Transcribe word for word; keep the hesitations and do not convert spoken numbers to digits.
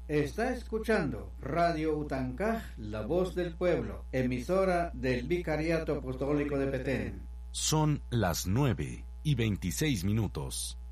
Está escuchando Radio Utancaj, La Voz del Pueblo, emisora del Vicariato Apostólico de Petén. Son las nueve y veintiséis minutos.